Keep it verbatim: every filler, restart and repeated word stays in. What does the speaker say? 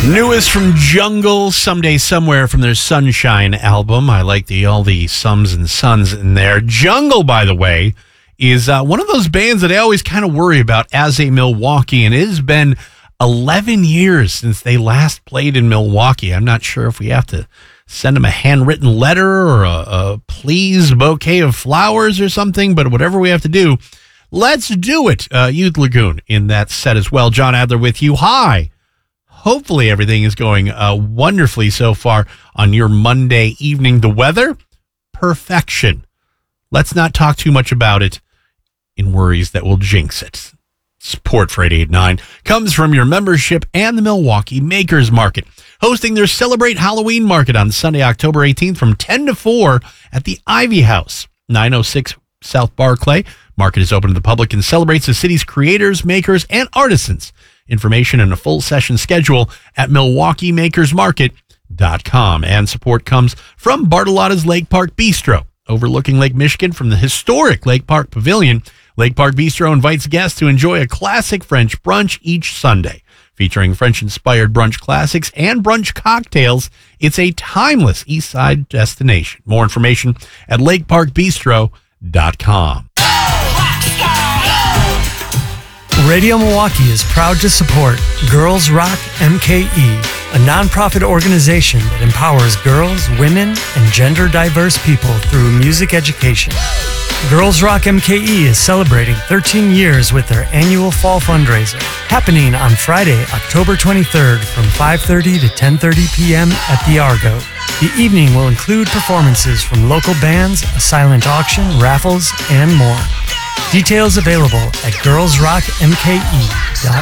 Newest from Jungle, Someday Somewhere from their Sunshine album. I like the all the sums and suns in there. Jungle, by the way, is uh, one of those bands that I always kind of worry about as a Milwaukeean. It has been eleven years since they last played in Milwaukee. I'm not sure if we have to send them a handwritten letter or a, a please bouquet of flowers or something, but whatever we have to do, let's do it. Uh, Youth Lagoon in that set as well. John Adler with you. Hi. Hopefully everything is going uh, wonderfully so far on your Monday evening. The weather, perfection. Let's not talk too much about it in worries that will jinx it. Support for eight eighty-nine comes from your membership and the Milwaukee Makers Market, hosting their Celebrate Halloween Market on Sunday, October eighteenth from ten to four at the Ivy House, nine oh six South Barclay. Market is open to the public and celebrates the city's creators, makers, and artisans. Information and a full session schedule at milwaukee makers market dot com. And support comes from Bartolotta's Lake Park Bistro, overlooking Lake Michigan from the historic Lake Park Pavilion. Lake Park Bistro invites guests to enjoy a classic French brunch each Sunday. Featuring French-inspired brunch classics and brunch cocktails, it's a timeless East Side destination. More information at lake park bistro dot com. Radio Milwaukee is proud to support Girls Rock M K E, a nonprofit organization that empowers girls, women, and gender-diverse people through music education. Girls Rock M K E is celebrating thirteen years with their annual fall fundraiser, happening on Friday, October twenty-third from five thirty to ten thirty p.m. at the Argo. The evening will include performances from local bands, a silent auction, raffles, and more. Details available at girls rock m k e dot